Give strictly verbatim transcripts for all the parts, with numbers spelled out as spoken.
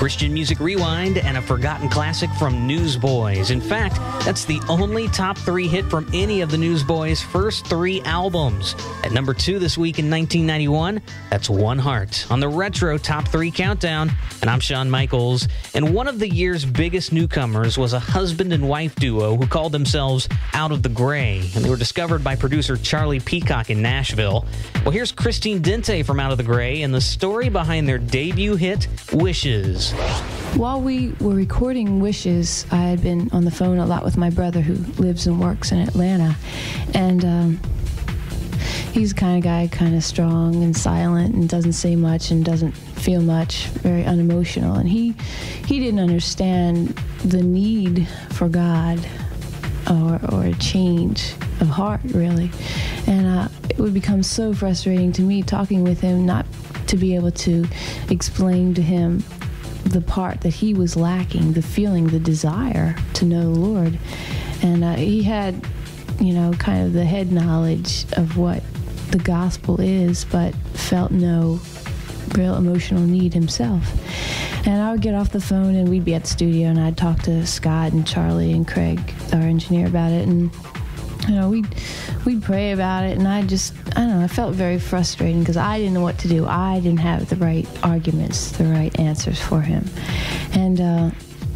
Christian Music Rewind, and a forgotten classic from Newsboys. In fact, that's the only top three hit from any of the Newsboys' first three albums. At number two this week in nineteen ninety-one, that's One Heart on the Retro Top three Countdown. And I'm Shawn Michaels. And one of the year's biggest newcomers was a husband and wife duo who called themselves Out of the Gray. And they were discovered by producer Charlie Peacock in Nashville. Well, here's Christine Dente from Out of the Gray and the story behind their debut hit, Wishes. While we were recording Wishes, I had been on the phone a lot with my brother who lives and works in Atlanta. And um, he's the kind of guy, kind of strong and silent and doesn't say much and doesn't feel much, very unemotional. And he, he didn't understand the need for God or, or a change of heart, really. And uh, it would become so frustrating to me talking with him, not to be able to explain to him the part that he was lacking, the feeling, the desire to know the Lord. And uh, he had, you know, kind of the head knowledge of what the gospel is, but felt no real emotional need himself. And I would get off the phone and we'd be at the studio and I'd talk to Scott and Charlie and Craig, our engineer, about it. And you know, we'd, we'd pray about it, and I just, I don't know, I felt very frustrating because I didn't know what to do. I didn't have the right arguments, the right answers for him. And uh,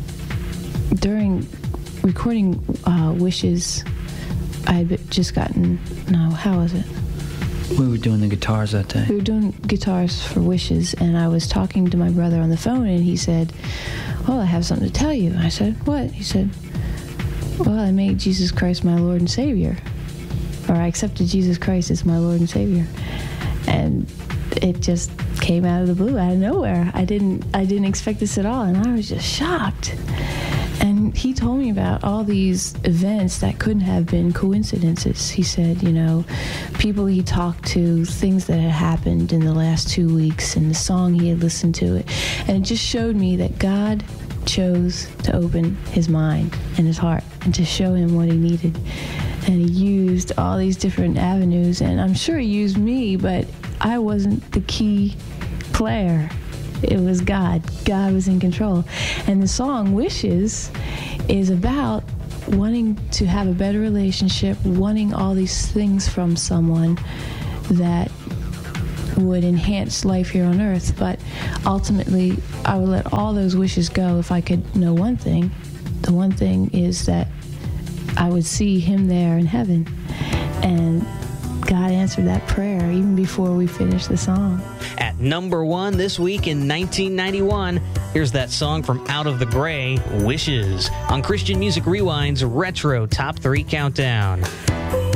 during recording uh, Wishes, I had just gotten, no, how was it? We were doing the guitars that day. We were doing guitars for Wishes, and I was talking to my brother on the phone, and he said, well, I have something to tell you. I said, what? He said, well, I made Jesus Christ my Lord and Savior. Or I accepted Jesus Christ as my Lord and Savior. And it just came out of the blue, out of nowhere. I didn't I didn't expect this at all, and I was just shocked. And he told me about all these events that couldn't have been coincidences. He said, you know, people he talked to, things that had happened in the last two weeks, and the song he had listened to it. And it just showed me that God chose to open his mind and his heart and to show him what he needed. And he used all these different avenues, and I'm sure he used me, but I wasn't the key player. It was God. God was in control. And the song Wishes is about wanting to have a better relationship, wanting all these things from someone that would enhance life here on earth, but ultimately I would let all those wishes go if I could know one thing. The one thing is that I would see him there in heaven. And God answered that prayer even before we finished the song. At number one this week in nineteen ninety-one, here's that song from Out of the Gray, Wishes, on Christian Music Rewind's Retro Top three Countdown.